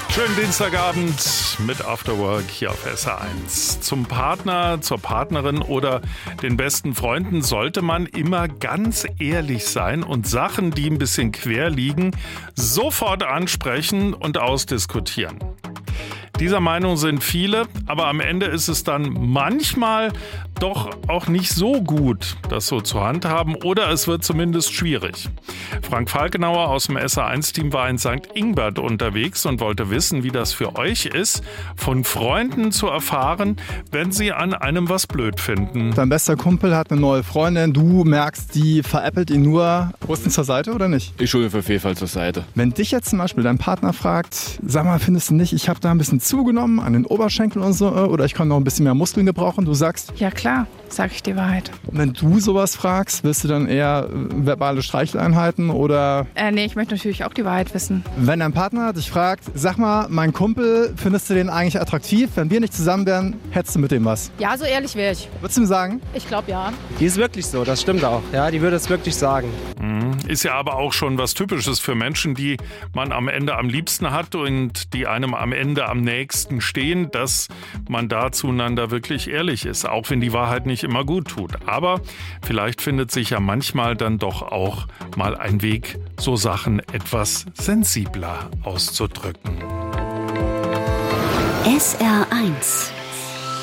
Schönen Dienstagabend mit After Work hier auf SR1. Zum Partner, zur Partnerin oder den besten Freunden sollte man immer ganz ehrlich sein und Sachen, die ein bisschen quer liegen, sofort ansprechen und ausdiskutieren. Dieser Meinung sind viele, aber am Ende ist es dann manchmal doch auch nicht so gut, das so zu handhaben, oder es wird zumindest schwierig. Frank Falkenauer aus dem SR1-Team war in St. Ingbert unterwegs und wollte wissen, wie das für euch ist, von Freunden zu erfahren, wenn sie an einem was blöd finden. Dein bester Kumpel hat eine neue Freundin, du merkst, die veräppelt ihn nur. Holst du ihn zur Seite oder nicht? Ich hole auf jeden Fall zur Seite. Wenn dich jetzt zum Beispiel dein Partner fragt, sag mal, findest du nicht, ich habe da ein bisschen zugenommen an den Oberschenkeln und so, oder ich kann noch ein bisschen mehr Muskeln gebrauchen, du sagst, ja klar, sag ich die Wahrheit. wenn du sowas fragst, willst du dann eher verbale Streicheleinheiten oder? Nee, ich möchte natürlich auch die Wahrheit wissen. Wenn dein Partner dich fragt, sag mal, mein Kumpel, findest du den eigentlich attraktiv? Wenn wir nicht zusammen wären, hättest du mit dem was? Ja, so ehrlich wäre ich. Würdest du ihm sagen? Ich glaube ja. Die ist wirklich so, das stimmt auch. Ja, die würde es wirklich sagen. Ist ja aber auch schon was Typisches für Menschen, die man am Ende am liebsten hat und die einem am Ende am nächsten stehen, dass man da zueinander wirklich ehrlich ist, auch wenn die Wahrheit nicht immer gut tut. Aber vielleicht findet sich ja manchmal dann doch auch mal ein Weg, so Sachen etwas sensibler auszudrücken. SR1